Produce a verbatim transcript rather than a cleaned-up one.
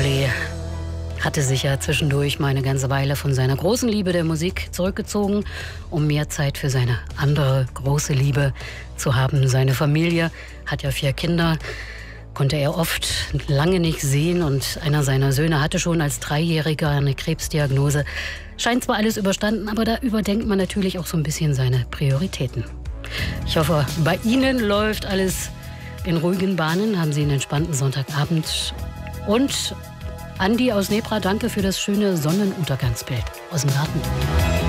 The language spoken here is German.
Bublé hatte sich ja zwischendurch mal eine ganze Weile von seiner großen Liebe der Musik zurückgezogen, um mehr Zeit für seine andere große Liebe zu haben. Seine Familie hat ja vier Kinder, konnte er oft lange nicht sehen, und einer seiner Söhne hatte schon als Dreijähriger eine Krebsdiagnose. Scheint zwar alles überstanden, aber da überdenkt man natürlich auch so ein bisschen seine Prioritäten. Ich hoffe, bei Ihnen läuft alles in ruhigen Bahnen. Haben Sie einen entspannten Sonntagabend. Und Andi aus Nebra, danke für das schöne Sonnenuntergangsbild aus dem Garten.